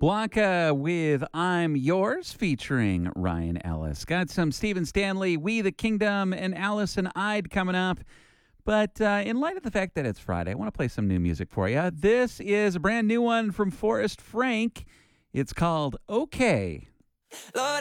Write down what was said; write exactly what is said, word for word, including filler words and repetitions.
Blanca with I'm Yours featuring Ryan Ellis. Got some Stephen Stanley, We the Kingdom, and Allison Ide coming up. But uh, in light of the fact that it's Friday, I want to play some new music for you. This is a brand new one from Forrest Frank. It's called Okay. Lord,